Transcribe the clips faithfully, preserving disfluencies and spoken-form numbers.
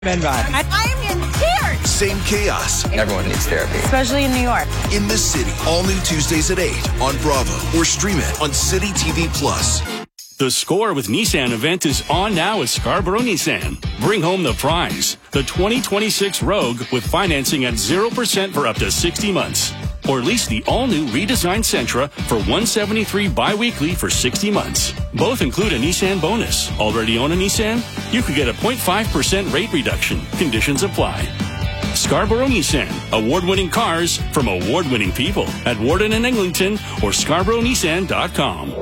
Men vibe. I, I am in tears. Same chaos. Everyone needs therapy. Especially in New York. In the city. All new Tuesdays at eight on Bravo or stream it on City T V Plus. The Score with Nissan event is on now at Scarborough Nissan. Bring home the prize, the twenty twenty-six Rogue with financing at zero percent for up to sixty months. Or lease the all-new redesigned Sentra for one hundred seventy-three dollars bi-weekly for sixty months. Both include a Nissan bonus. Already own a Nissan? You could get a zero point five percent rate reduction. Conditions apply. Scarborough Nissan. Award-winning cars from award-winning people at Warden and Eglinton or scarborough nissan dot com.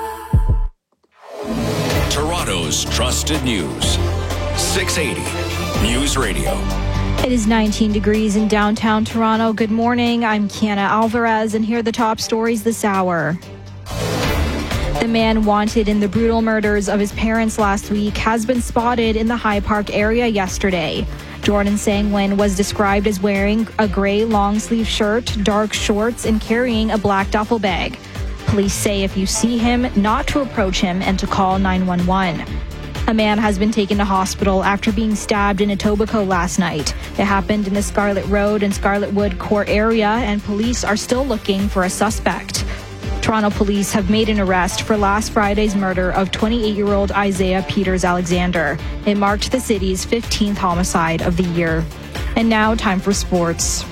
Toronto's trusted news. six eighty News Radio. It is nineteen degrees in downtown Toronto. Good morning. I'm Kiana Alvarez, and here are the top stories this hour. The man wanted in the brutal murders of his parents last week has been spotted in the High Park area yesterday. Jordan Sangwin was described as wearing a gray long-sleeve shirt, dark shorts, and carrying a black duffel bag. Police say if you see him, not to approach him and to call nine one one. A man has been taken to hospital after being stabbed in Etobicoke last night. It happened in the Scarlet Road and Scarlet Wood Court area, and police are still looking for a suspect. Toronto police have made an arrest for last Friday's murder of twenty-eight-year-old Isaiah Peters Alexander. It marked the city's fifteenth homicide of the year. And now, time for sports.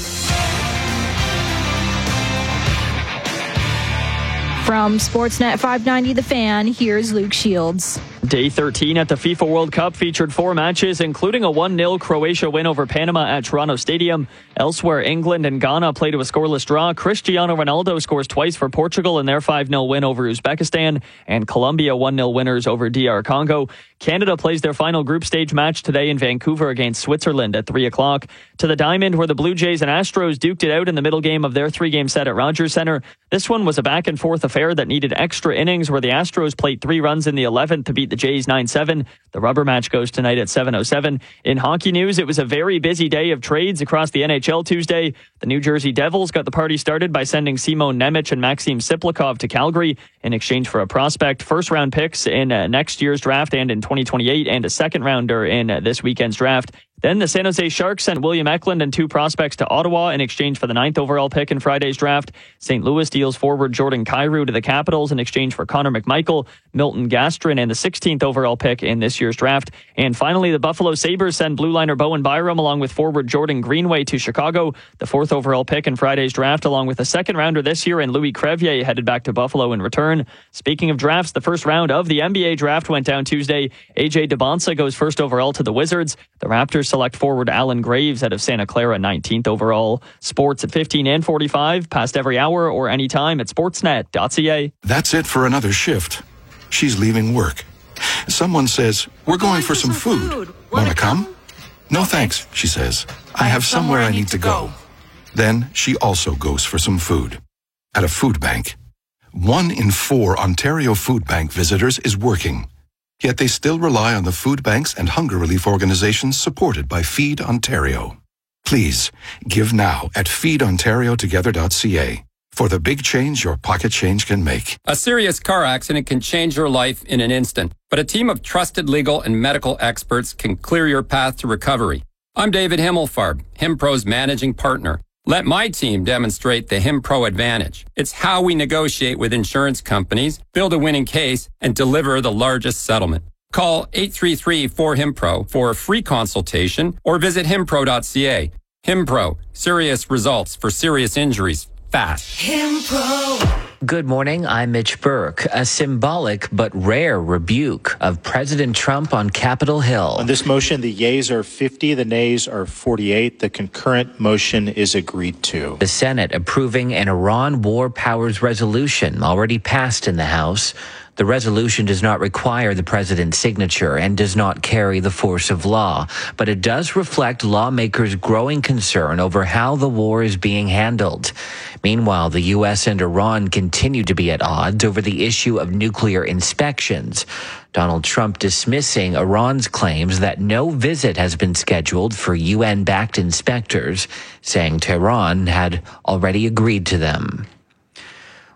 From Sportsnet five ninety The Fan, here's Luke Shields. Day thirteen at the FIFA World Cup featured four matches, including a one nil Croatia win over Panama at Toronto Stadium. Elsewhere, England and Ghana played to a scoreless draw. Cristiano Ronaldo scores twice for Portugal in their five nil win over Uzbekistan, and Colombia one nil winners over D R Congo. Canada plays their final group stage match today in Vancouver against Switzerland at three o'clock. To the Diamond, where the Blue Jays and Astros duked it out in the middle game of their three-game set at Rogers Centre. This one was a back-and-forth affair that needed extra innings, where the Astros played three runs in the eleventh to beat the Jays nine seven. The rubber match goes tonight at seven oh seven. In hockey news, it was a very busy day of trades across the N H L Tuesday. The New Jersey Devils got the party started by sending Simon Nemec and Maxim Siplikov to Calgary in exchange for a prospect, first-round picks in uh, next year's draft and in twenty twenty-eight, and a second-rounder in uh, this weekend's draft. Then the San Jose Sharks sent William Eklund and two prospects to Ottawa in exchange for the ninth overall pick in Friday's draft. Saint Louis deals forward Jordan Kyrou to the Capitals in exchange for Connor McMichael, Milton Gastrin, and the sixteenth overall pick in this year's draft. And finally, the Buffalo Sabres send blue liner Bowen Byram along with forward Jordan Greenway to Chicago. The fourth overall pick in Friday's draft, along with a second rounder this year, and Louis Crevier headed back to Buffalo in return. Speaking of drafts, the first round of the N B A draft went down Tuesday. A J DeBonsa goes first overall to the Wizards. The Raptors select forward Alan Graves out of Santa Clara, nineteenth overall. Sports at fifteen and forty-five, past every hour or anytime at sportsnet dot c a. That's it for another shift. She's leaving work. Someone says, we're going for some food. Want to come? No thanks, she says. I have somewhere I need to go. Then she also goes for some food. At a food bank. One in four Ontario Food Bank visitors is working. Yet they still rely on the food banks and hunger relief organizations supported by Feed Ontario. Please, give now at feed ontario together dot c a for the big change your pocket change can make. A serious car accident can change your life in an instant, but a team of trusted legal and medical experts can clear your path to recovery. I'm David Himmelfarb, HimPro's managing partner. Let my team demonstrate the HimPro advantage. It's how we negotiate with insurance companies, build a winning case, and deliver the largest settlement. Call eight three three four HimPro for a free consultation or visit himpro dot c a. HimPro, serious results for serious injuries fast. HimPro. Good morning, I'm Mitch Burke. A symbolic but rare rebuke of President Trump on Capitol Hill. On this motion, the yeas are fifty, the nays are forty-eight. The concurrent motion is agreed to. The Senate approving an Iran war powers resolution already passed in the House. The resolution does not require the president's signature and does not carry the force of law, but it does reflect lawmakers' growing concern over how the war is being handled. Meanwhile, the U S and Iran continue to be at odds over the issue of nuclear inspections. Donald Trump dismissing Iran's claims that no visit has been scheduled for U N-backed inspectors, saying Tehran had already agreed to them.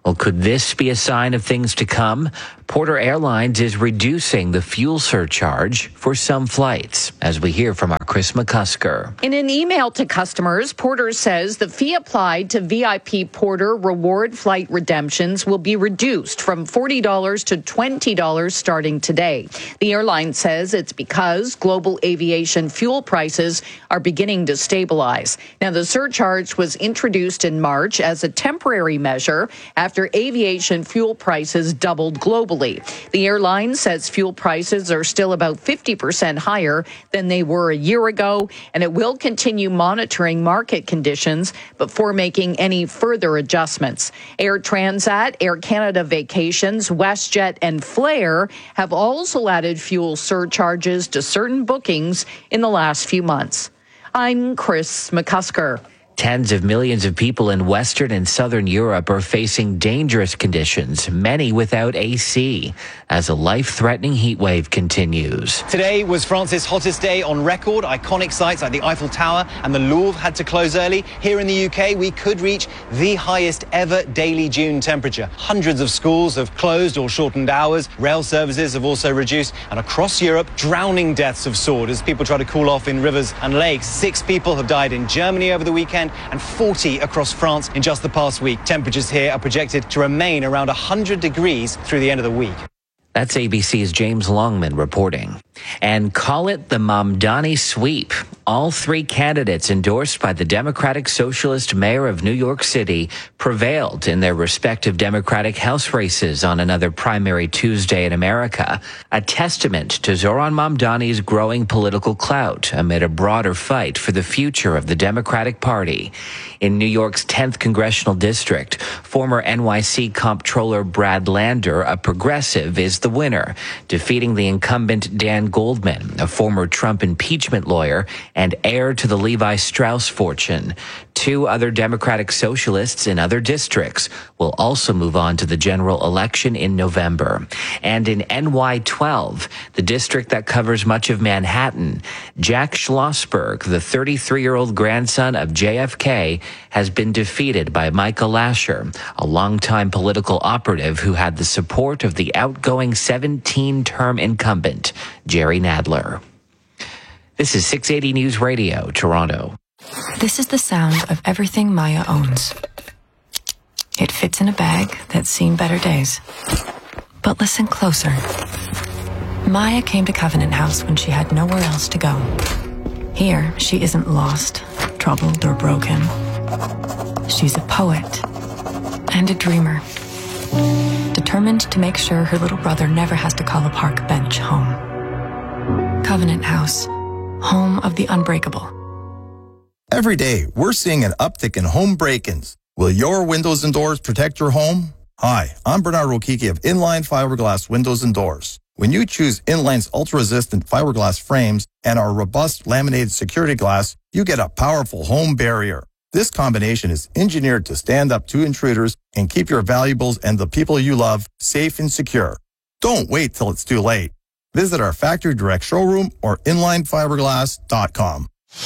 Well, could this be a sign of things to come? Porter Airlines is reducing the fuel surcharge for some flights, as we hear from our Chris McCusker. In an email to customers, Porter says the fee applied to V I P Porter reward flight redemptions will be reduced from forty dollars to twenty dollars starting today. The airline says it's because global aviation fuel prices are beginning to stabilize. Now, the surcharge was introduced in March as a temporary measure after aviation fuel prices doubled globally. The airline says fuel prices are still about fifty percent higher than they were a year ago, and it will continue monitoring market conditions before making any further adjustments. Air Transat, Air Canada Vacations, WestJet, and Flair have also added fuel surcharges to certain bookings in the last few months. I'm Chris McCusker. Tens of millions of people in Western and Southern Europe are facing dangerous conditions, many without A C, as a life-threatening heat wave continues. Today was France's hottest day on record. Iconic sites like the Eiffel Tower and the Louvre had to close early. Here in the U K, we could reach the highest ever daily June temperature. Hundreds of schools have closed or shortened hours. Rail services have also reduced. And across Europe, drowning deaths have soared as people try to cool off in rivers and lakes. Six people have died in Germany over the weekend and forty across France in just the past week. Temperatures here are projected to remain around one hundred degrees through the end of the week. That's A B C's James Longman reporting. And call it the Mamdani sweep. All three candidates endorsed by the Democratic Socialist mayor of New York City prevailed in their respective Democratic House races on another primary Tuesday in America, a testament to Zohran Mamdani's growing political clout amid a broader fight for the future of the Democratic Party. In New York's tenth Congressional District, former N Y C Comptroller Brad Lander, a progressive, is the winner, defeating the incumbent Dan Goldman, a former Trump impeachment lawyer and heir to the Levi Strauss fortune. Two other Democratic socialists in other districts will also move on to the general election in November. And in N Y twelve, the district that covers much of Manhattan, Jack Schlossberg, the thirty-three-year-old grandson of J F K, has been defeated by Michael Lasher, a longtime political operative who had the support of the outgoing seventeen-term incumbent, Jerry Nadler. This is six eighty News Radio, Toronto. This is the sound of everything Maya owns. It fits in a bag that's seen better days. But listen closer. Maya came to Covenant House when she had nowhere else to go. Here, she isn't lost, troubled, or broken. She's a poet and a dreamer, determined to make sure her little brother never has to call a park bench home. Covenant House, home of the unbreakable. Every day, we're seeing an uptick in home break-ins. Will your windows and doors protect your home? Hi, I'm Bernard Rokiki of Inline Fiberglass Windows and Doors. When you choose Inline's ultra-resistant fiberglass frames and our robust laminated security glass, you get a powerful home barrier. This combination is engineered to stand up to intruders and keep your valuables and the people you love safe and secure. Don't wait till it's too late. Visit our factory direct showroom or inline fiberglass dot com.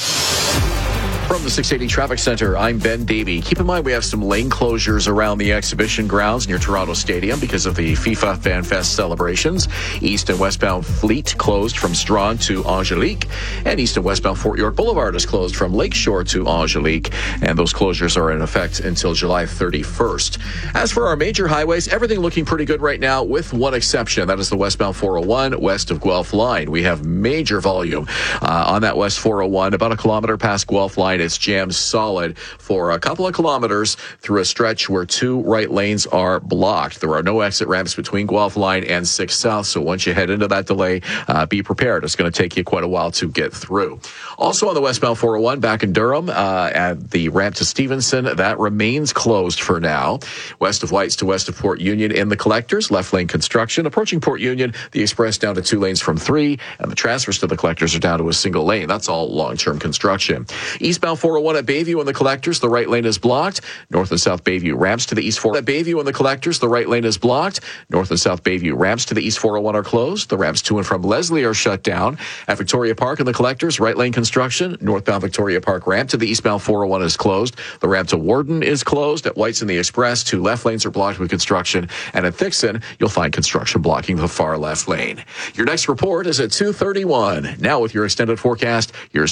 From the six eighty Traffic Center, I'm Ben Davey. Keep in mind we have some lane closures around the exhibition grounds near Toronto Stadium because of the FIFA Fan Fest celebrations. East and westbound Fleet closed from Strawn to Angelique, and east and westbound Fort York Boulevard is closed from Lakeshore to Angelique, and those closures are in effect until July thirty-first. As for our major highways, everything looking pretty good right now with one exception. That is the westbound four oh one west of Guelph Line. We have major volume uh, on that west four oh one, about a kilometer past Guelph Line. It's jammed solid for a couple of kilometers through a stretch where two right lanes are blocked. There are no exit ramps between Guelph Line and six South, so once you head into that delay, uh, be prepared. It's going to take you quite a while to get through. Also on the westbound four oh one back in Durham, uh, at the ramp to Stevenson, that remains closed for now. West of Whites to west of Port Union in the collectors, left lane construction. Approaching Port Union, the express down to two lanes from three, and the transfers to the collectors are down to a single lane. That's all long-term construction. Eastbound eastbound four oh one at Bayview and the Collectors, the right lane is blocked. North and South Bayview ramps to the east four at Bayview and the Collectors, the right lane is blocked. North and South Bayview ramps to the east four oh one are closed. The ramps to and from Leslie are shut down. At Victoria Park and the Collectors, right lane construction. Northbound Victoria Park ramp to the eastbound four oh one is closed. The ramp to Warden is closed. At Whites and the Express, two left lanes are blocked with construction. And at Thixon, you'll find construction blocking the far left lane. Your next report is at two thirty-one. Now with your extended forecast, your